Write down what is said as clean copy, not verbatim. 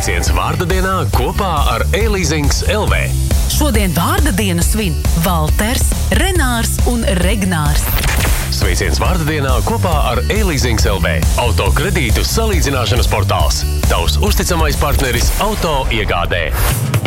Sveiciens vārda dienā kopā ar e-leasings LV. Šodien vārda dienu svin Valters, Renārs un Regnārs. Sveiciens vārda dienā kopā ar e-leasings LV. Auto kredītu salīdzināšanas portāls. Tavs uzticamais partneris auto iegādē.